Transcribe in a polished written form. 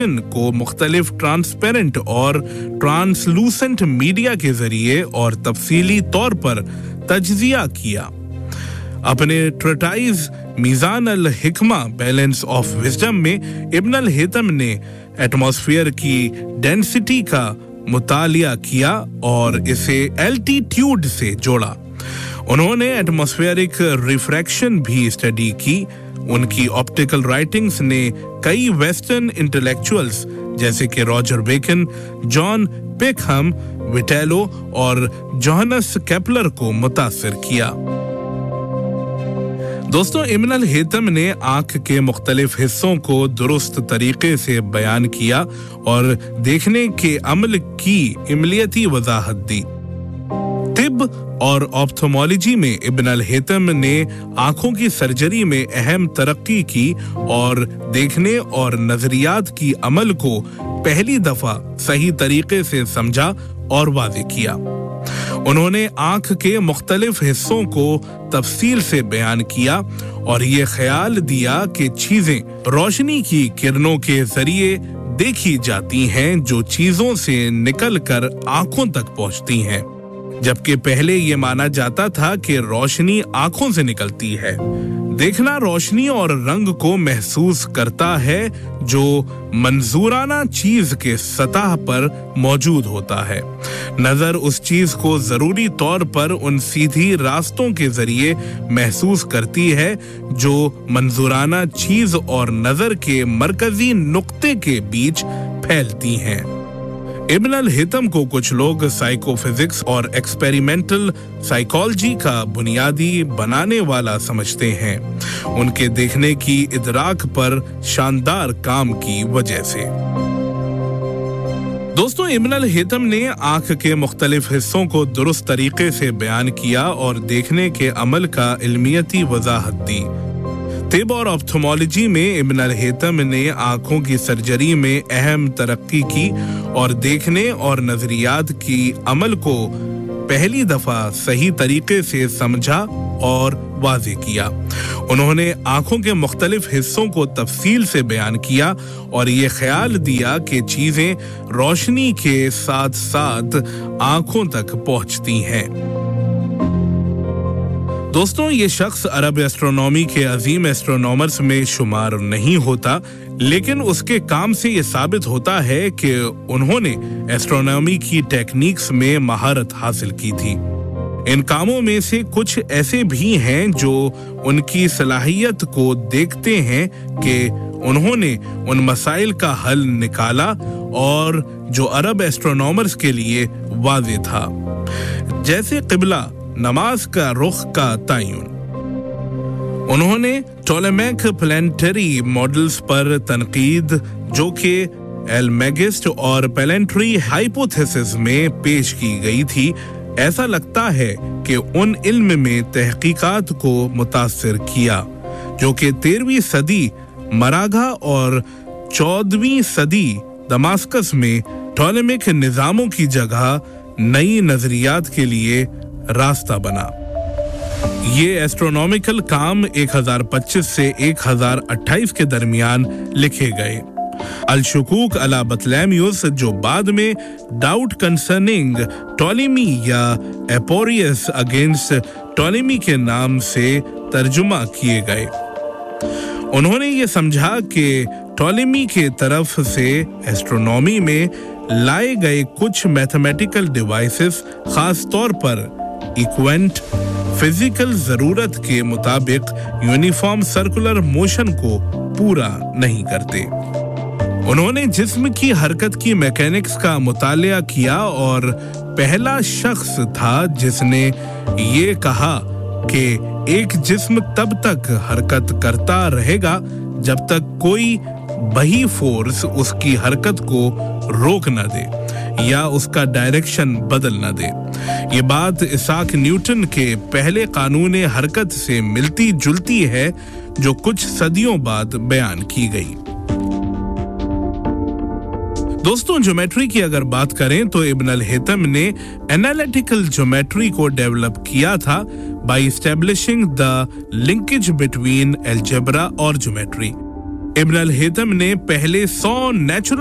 को मुख्तलिफ ट्रांसपेरेंट और ट्रांसलूसेंट मीडिया के जरिए और तफसीली तौर पर तज्जिया किया। अपने ट्रेटाइज मीज़ान अल हिकमा बैलेंस ऑफ विजडम में इब्न अल हैतम ने एटमॉस्फेयर की डेंसिटी का मुतालिया किया और इसे एल्टीट्यूड से जोड़ा। उन्होंने एटमॉस्फेरिक रिफ्रैक्शन भी स्टडी की। उनकी ऑप्टिकल राइटिंग्स ने कई वेस्टर्न इंटेलेक्चुअल्स जैसे कि रॉजर बेकन, जॉन पेकहम, विटेलो और जोहानस केपलर को मुतासिर किया। दोस्तों, इब्न अल हैतम ने आंख के मुख्तलिफ हिस्सों को दुरुस्त तरीके से बयान किया और देखने के अमल की इमलियती वजाहत दी। तिब और ऑप्थोमोलॉजी में इब्न अल हैतम ने आंखों की सर्जरी में अहम तरक्की की और देखने और नजरियात की अमल को पहली दफा सही तरीके से समझा और वाज़ेह किया। उन्होंने आंख के मुख्तलिफ हिस्सों को तफसील से बयान किया और ये ख्याल दिया कि चीजें रोशनी की किरणों के जरिए देखी जाती हैं जो चीजों से निकलकर आंखों तक पहुंचती हैं, जबकि पहले ये माना जाता था कि रोशनी आंखों से निकलती है। देखना रोशनी और रंग को महसूस करता है जो मंजूराना चीज के सतह पर मौजूद होता है। नजर उस चीज को जरूरी तौर पर उन सीधी रास्तों के जरिए महसूस करती है जो मंजूराना चीज और नजर के मरकजी नुक्ते के बीच फैलती हैं। इब्न अल हैतम को कुछ लोग साइकोफिजिक्स और एक्सपेरिमेंटल साइकोलॉजी का बुनियादी बनाने वाला समझते हैं, उनके देखने की इदराक पर शानदार काम की वजह से। दोस्तों, इब्न अल हैतम ने आंख के मुख्तलिफ हिस्सों को दुरुस्त तरीके से बयान किया और देखने के अमल का इल्मियती वजाहत दी। तिब और ऑप्थोमोलॉजी में इब्न अल हैतम ने आंखों की सर्जरी में अहम तरक्की की और देखने और नजरियात की अमल को पहली दफा सही तरीके से समझा और वाज़ेह किया। उन्होंने आंखों के मुख्तलिफ हिस्सों को तफसील से बयान किया और ये ख्याल दिया कि चीजें रोशनी के साथ साथ आंखों तक पहुंचती हैं। दोस्तों, ये शख्स अरब एस्ट्रोनॉमी के अजीम एस्ट्रोनॉमर्स में शुमार नहीं होता, लेकिन उसके काम से ये साबित होता है कि उन्होंने एस्ट्रोनॉमी की टेक्निक्स में महारत हासिल की थी। इन कामों में से कुछ ऐसे भी हैं जो उनकी सलाहियत को देखते हैं कि उन्होंने उन मसाइल का हल निकाला और जो अरब एस्ट्रोनॉमर्स के लिए वाज़ेह था, जैसे क़िबला, नमाज का रुख का तयन। उन्होंने टोलेमिक प्लानिटरी मॉडल्स पर तनकीद जो कि एलमेगिस्ट और प्लानिटरी हाइपोथेसिस में पेश की गई थी, ऐसा लगता है कि उन इल्म में तहकीकात को मुतासिर किया जो कि 13वीं सदी मराघा और 14वीं सदी दमास्कस में टोलेमिक निज़ामों की जगह नई नजरियात के लिए रास्ता बना। ये एस्ट्रोनॉमिकल काम 1025 से 1028 के दरमियान लिखे गए। अल-शुकूक अला बतलेमियुस, जो बाद में डाउट कंसर्निंग टॉलेमी या एपोरियस अगेंस्ट टॉलेमी के नाम से तर्जुमा किए गए। उन्होंने ये समझा कि टॉलेमी के तरफ से एस्ट्रोनॉमी में लाए गए कुछ मैथमेटिकल डिवाइसेस खास तौर पर इक्वेंट फिजिकल जरूरत के मुताबिक यूनिफॉर्म सर्कुलर मोशन को पूरा नहीं करते। उन्होंने जिस्म की हरकत की मैकेनिक्स का मुतालिया किया और पहला शख्स था जिसने ये कहा कि एक जिस्म तब तक हरकत करता रहेगा जब तक कोई बही फोर्स उसकी हरकत को रोक न दे या उसका डायरेक्शन बदल न दे। ये बात इसाक न्यूटन के पहले कानून हरकत से मिलती जुलती है जो कुछ सदियों बाद बयान की गई। दोस्तों, ज्योमेट्री की अगर बात करें तो इब्न अल हैतम ने एनालिटिकल ज्योमेट्री को डेवलप किया था bye establishing the linkage between algebra और ज्योमेट्री। इब्न अल-हैथम ने पहले 100 नेचुरल